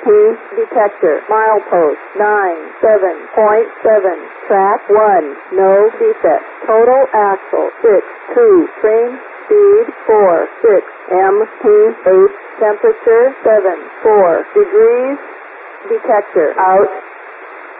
detector. Milepost 97.7. Track 1. No defect. Total axle 6.2. Train speed 4.6. MT8. Temperature 7.4 degrees. Detector out.